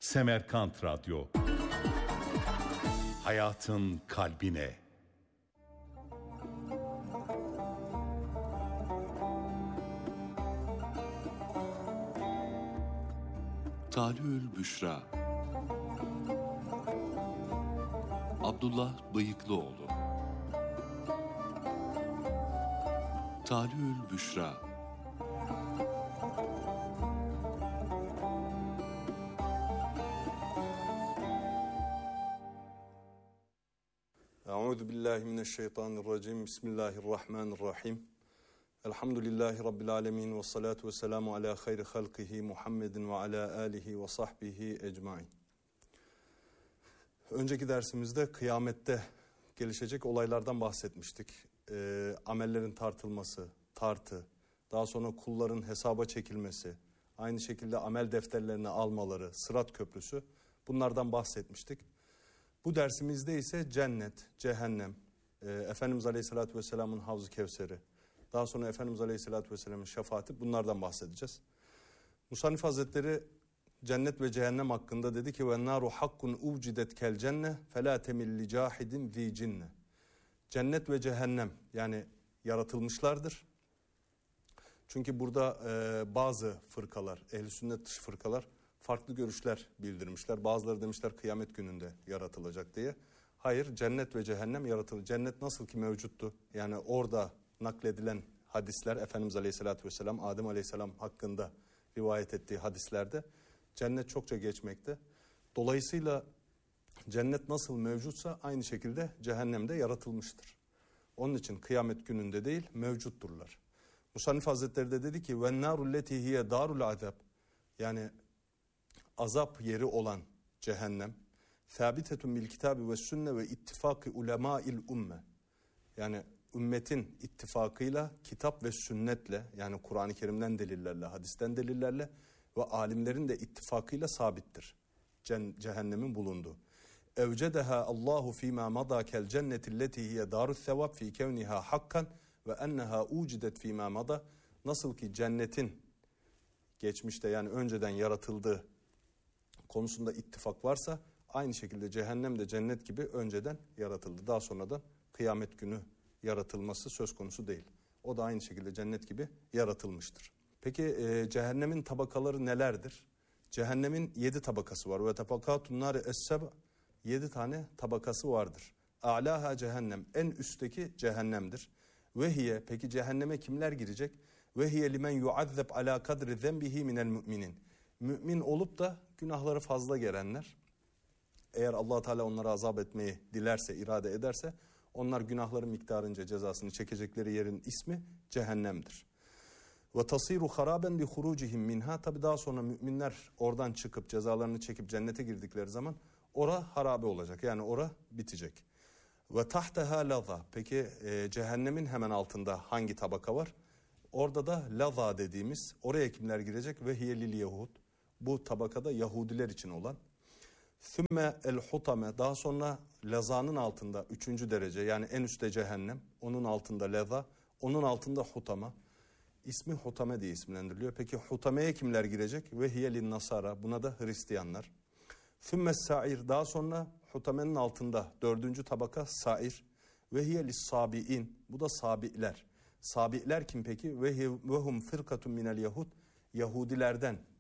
Semerkant Radyo. Hayatın kalbine. Talü'ül Büşra. Abdullah Bıyıklıoğlu. Talü'ül Büşra. Euzu billahi mineşşeytanirracim. Bismillahirrahmanirrahim. Elhamdülillahi rabbil alamin ve salatu vesselamu ala hayri halqihi Muhammedin ve ala alihi ve sahbihi ecmaîn. Önceki dersimizde kıyamette gelişecek olaylardan bahsetmiştik. Amellerin tartılması, tartı, daha sonra kulların hesaba çekilmesi, aynı şekilde amel defterlerini almaları, Sırat Köprüsü, bunlardan bahsetmiştik. Bu dersimizde ise cennet, cehennem, Efendimiz Aleyhisselatü Vesselam'ın Havz-ı Kevser'i, daha sonra Efendimiz Aleyhisselatü Vesselam'ın şefaati, bunlardan bahsedeceğiz. Musannif Hazretleri cennet ve cehennem hakkında dedi ki وَالنَّارُ حَقٌّ اُوْجِدَتْ كَالْجَنَّةِ فَلَا تَمِلْ لِجَاحِدٍ ذِي جِنَّةِ. Cennet ve cehennem yani yaratılmışlardır. Çünkü burada bazı fırkalar, ehl-i sünnet dışı fırkalar farklı görüşler bildirmişler. Bazıları demişler kıyamet gününde yaratılacak diye. Hayır, cennet ve cehennem yaratılır. Cennet nasıl ki mevcuttu. Yani orada nakledilen hadisler, Efendimiz Aleyhisselatü Vesselam, Adem Aleyhisselam hakkında rivayet ettiği hadislerde cennet çokça geçmekte. Dolayısıyla cennet nasıl mevcutsa aynı şekilde cehennem de yaratılmıştır. Onun için kıyamet gününde değil, mevcutturlar. Musannif Hazretleri de dedi ki وَالنَّارُ الَّتِي هِيَ دَارُ الْعَذَابِ. Yani azap yeri olan cehennem ثَابِتَةٌ بِالْكِتَابِ وَالسُنَّةِ وَاِتِّفَاقِ اُلَمَاءِ الْاُمَّةِ. Yani ümmetin ittifakıyla, kitap ve sünnetle, yani Kur'an-ı Kerim'den delillerle, hadisten delillerle ve alimlerin de ittifakıyla sabittir cehennemin bulunduğu. اَوْجَدَهَا اللّٰهُ ف۪ي مَا مَضَى كَالْجَنَّةِ الَّتِي هِيَ دَارُ الثَّوَابِ ف۪ي كَوْنِهَا حَقًّا وَاَنَّهَا اُوْجِدَتْ ف۪ي مَا مَضَى. Nasıl ki cennetin geçmişte yani önceden yaratıldığı konusunda ittifak varsa, aynı şekilde cehennem de cennet gibi önceden yaratıldı. Daha sonradan kıyamet günü yaratılması söz konusu değil. O da aynı şekilde cennet gibi yaratılmıştır. Peki cehennemin tabakaları nelerdir? Cehennemin 7 tabakası var. Ve tabakatun nâri es-seb', 7 tane tabakası vardır. A'lâhâ cehennem, en üstteki cehennemdir. Vehiye, peki cehenneme kimler girecek? Vehiye limen yuazzeb alâ kadri zenbihi minel müminin. Mümin olup da günahları fazla gelenler. Eğer Allah Teala onlara azap etmeyi dilerse, irade ederse, onlar günahları miktarınca cezasını çekecekleri yerin ismi cehennemdir. Ve tasiru haraben bi hurucihim minha. Tabi daha sonra müminler oradan çıkıp cezalarını çekip cennete girdikleri zaman ora harabe olacak. Yani ora bitecek. Ve tahteha laza. Peki cehennemin hemen altında hangi tabaka var? Orada da laza dediğimiz, oraya kimler girecek? Ve hiyelil yehud. Bu tabakada Yahudiler için olan. Sümme el hutame, daha sonra lazanın altında 3. derece, yani en üstte cehennem, onun altında laza, onun altında hutama. İsmi hutame diye isimlendiriliyor. Peki hutameye kimler girecek? Ve hiyelin nasara, buna da Hristiyanlar. Sümme sair, daha sonra hutamenin altında 4. tabaka sair. Ve hiyelis sabiin, bu da sabi'ler. Sabi'ler kim peki? Ve hum fırkatun minel yahud, Yahudilerden